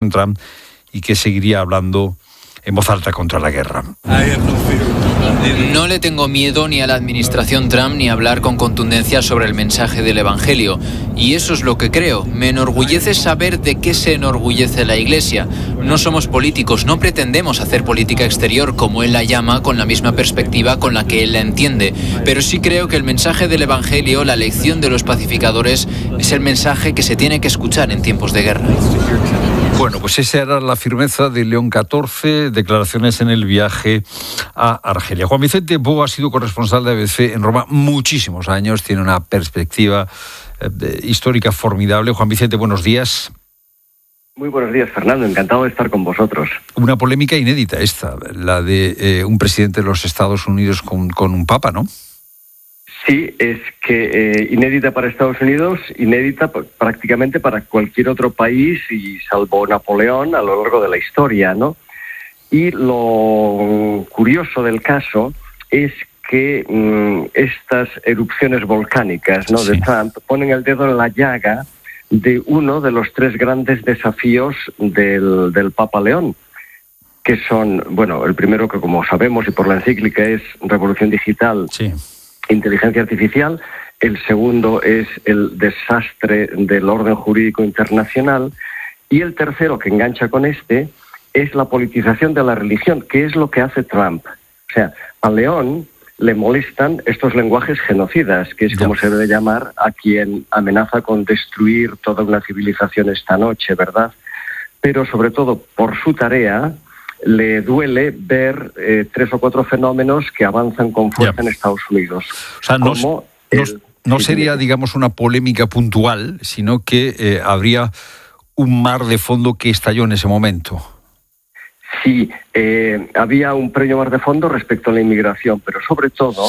administración Trump y que seguiría hablando en voz alta contra la guerra. No le tengo miedo ni a la administración Trump ni a hablar con contundencia sobre el mensaje del Evangelio. Y eso es lo que creo. Me enorgullece saber de qué se enorgullece la Iglesia. No somos políticos, no pretendemos hacer política exterior como él la llama, con la misma perspectiva con la que él la entiende. Pero sí creo que el mensaje del Evangelio, la lección de los pacificadores, es el mensaje que se tiene que escuchar en tiempos de guerra. Bueno, pues esa era la firmeza de León XIV, declaraciones en el viaje a Argelia. Juan Vicente Bo ha sido corresponsal de ABC en Roma muchísimos años, tiene una perspectiva histórica formidable. Juan Vicente, buenos días. Muy buenos días, Fernando, encantado de estar con vosotros. Una polémica inédita esta, la de un presidente de los Estados Unidos con un papa, ¿no? Sí, es que inédita para Estados Unidos, inédita prácticamente para cualquier otro país, y salvo Napoleón a lo largo de la historia, ¿no? Y lo curioso del caso es que estas erupciones volcánicas, ¿no?, de Trump ponen el dedo en la llaga de uno de los tres grandes desafíos del Papa León, que son, bueno, el primero, que como sabemos y por la encíclica, es revolución digital, sí, inteligencia artificial. El segundo es el desastre del orden jurídico internacional. Y el tercero, que engancha con este, es la politización de la religión, que es lo que hace Trump. O sea, a León le molestan estos lenguajes genocidas, que es como se debe llamar a quien amenaza con destruir toda una civilización esta noche, ¿verdad? Pero sobre todo por su tarea le duele ver 3 o 4 fenómenos que avanzan con fuerza en Estados Unidos. O sea, no sería, digamos, una polémica puntual, sino que habría un mar de fondo que estalló en ese momento. Sí, había un premio mar de fondo respecto a la inmigración, pero sobre todo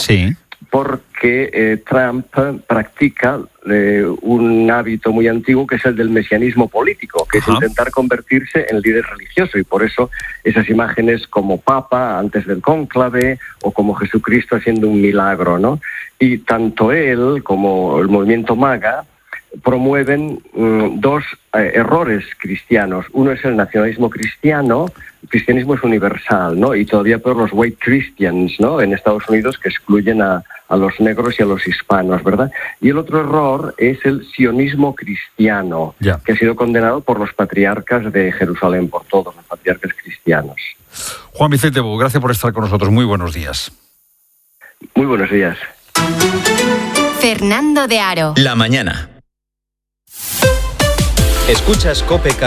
porque Trump practica un hábito muy antiguo, que es el del mesianismo político, que es intentar convertirse en líder religioso, y por eso esas imágenes como Papa antes del cónclave o como Jesucristo haciendo un milagro, ¿no? Y tanto él como el movimiento MAGA promueven dos errores cristianos. Uno es el nacionalismo cristiano. El cristianismo es universal, ¿no? Y todavía peor los white Christians, ¿no?, en Estados Unidos, que excluyen a los negros y a los hispanos, ¿verdad? Y el otro error es el sionismo cristiano, que ha sido condenado por los patriarcas de Jerusalén, por todos los patriarcas cristianos. Juan Vicente Bo, gracias por estar con nosotros. Muy buenos días. Muy buenos días. Fernando de Aro. La mañana. Escuchas COPE.